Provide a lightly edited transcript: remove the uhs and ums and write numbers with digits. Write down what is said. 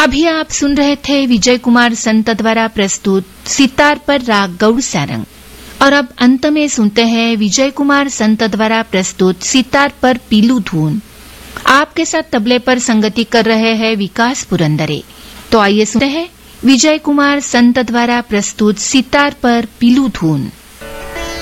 अभी आप सुन रहे थे विजय कुमार संत द्वारा प्रस्तुत सितार पर राग गौड़ सारंग। और अब अंत में सुनते हैं विजय कुमार संत द्वारा प्रस्तुत सितार पर पीलू धून। आपके साथ तबले पर संगति कर रहे हैं विकास पुरंदरे। तो आइए सुनते हैं विजय कुमार संत द्वारा प्रस्तुत सितार पर पीलू धून।